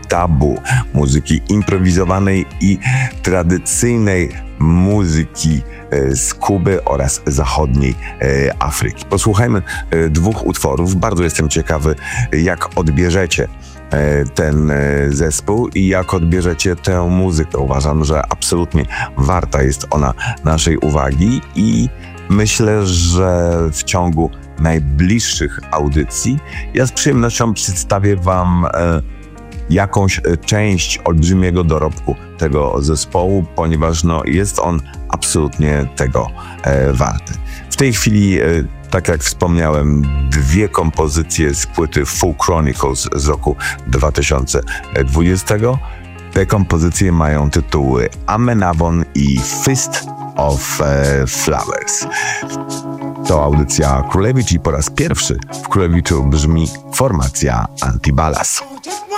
dubu, muzyki improwizowanej i tradycyjnej muzyki z Kuby oraz zachodniej Afryki. Posłuchajmy dwóch utworów. Bardzo jestem ciekawy, jak odbierzecie ten zespół i jak odbierzecie tę muzykę. Uważam, że absolutnie warta jest ona naszej uwagi i myślę, że w ciągu najbliższych audycji ja z przyjemnością przedstawię Wam jakąś część olbrzymiego dorobku tego zespołu, ponieważ jest on absolutnie tego warty. W tej chwili, tak jak wspomniałem, dwie kompozycje z płyty Full Chronicles z roku 2020. Te kompozycje mają tytuły Amenavon i Fist of Flowers. To audycja Królewicz i po raz pierwszy w Królewiczu brzmi formacja Antibalas.